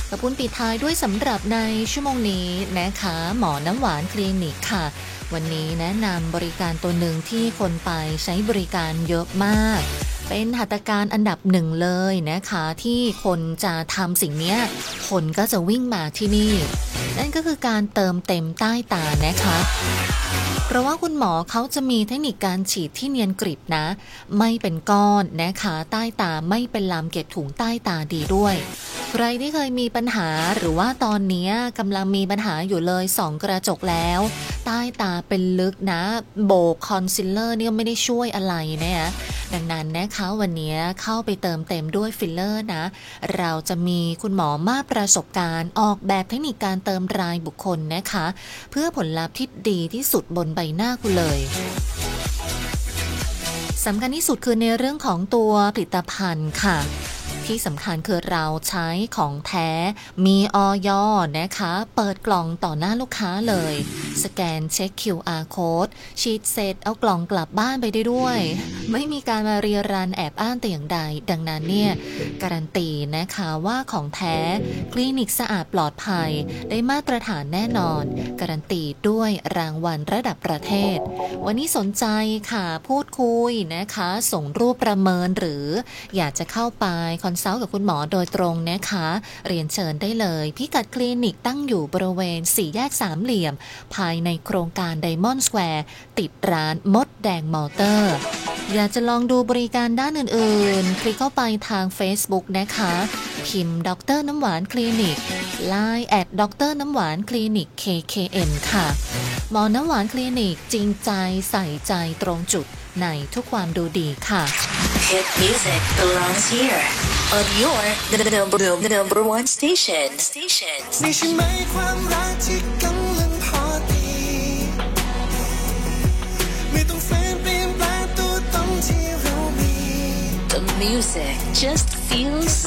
กระปุ้นปิดท้ายด้วยสำหรับในชั่วโมงนี้นะคะหมอน้ำหวานคลินิกค่ะวันนี้แนะนำบริการตัวหนึ่งที่คนไปใช้บริการเยอะมากเป็นหัตถการอันดับหนึ่งเลยนะคะที่คนจะทำสิ่งนี้คนก็จะวิ่งมาที่นี่นั่นก็คือการเติมเต็มใต้ตานะคะเพราะว่าคุณหมอเขาจะมีเทคนิคการฉีดที่เนียนกริบนะไม่เป็นก้อนนะคะใต้ตาไม่เป็นลามเก็บถุงใต้ตาดีด้วยใครที่เคยมีปัญหาหรือว่าตอนนี้กำลังมีปัญหาอยู่เลยส่องกระจกแล้วใต้ตาเป็นลึกนะโบกคอนซีลเลอร์เนี่ยไม่ได้ช่วยอะไรนะดังนั้นนะคะวันนี้เข้าไปเติมเต็มด้วยฟิลเลอร์นะเราจะมีคุณหมอมากประสบการณ์ออกแบบเทคนิคการเติมรายบุคคลนะคะเพื่อผลลัพธ์ที่ดีที่สุดบนใบหน้าคุณเลยสำคัญที่สุดคือในเรื่องของตัวผลิตภัณฑ์ค่ะที่สำคัญคือเราใช้ของแท้มีอย.นะคะเปิดกล่องต่อหน้าลูกค้าเลยสแกนเช็ค QR Code ฉีดเสร็จเอากล่องกลับบ้านไปได้ด้วยไม่มีการมาเรียรันแอบอ้างแต่อย่างใดดังนั้นเนี่ยการันตีนะคะว่าของแท้คลินิกสะอาดปลอดภัยได้มาตรฐานแน่นอนการันตีด้วยรางวัลระดับประเทศวันนี้สนใจค่ะพูดคุยนะคะส่งรูปประเมินหรืออยากจะเข้าไปคอนซัลท์กับคุณหมอโดยตรงนะคะเรียนเชิญได้เลยพิกัดคลินิกตั้งอยู่บริเวณ4แยกสามเหลี่ยมภายในโครงการไดมอนด์สแควร์ติดร้านมดแดงมอเตอร์อยากจะลองดูบริการด้านอื่นๆคลิกเข้าไปทาง Facebook นะคะพิมพ์ดร.น้ำหวานคลินิก LINE แอดดร.น้ำหวานคลินิก KKN ค่ะหมอน้ำหวานคลินิกจริงใจใส่ใจตรงจุดในทุกความดูดีค่ะ Hit music belongs here on your number one station นี่ใช่ไหมความรักที่กำลังพอดีไม่ต้องแฝงเปลี่ยนแปลงตัวตนที่เรามี The music just feels